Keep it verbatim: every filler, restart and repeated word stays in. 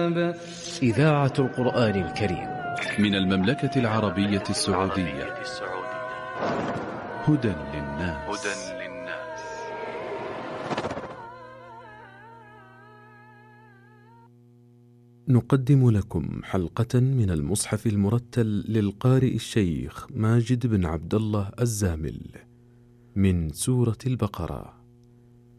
الكتاب. إذاعة القرآن الكريم من المملكة العربية السعودية. هدى للناس. نقدم لكم حلقة من المصحف المرتل للقارئ الشيخ ماجد بن عبد الله الزامل من سورة البقرة.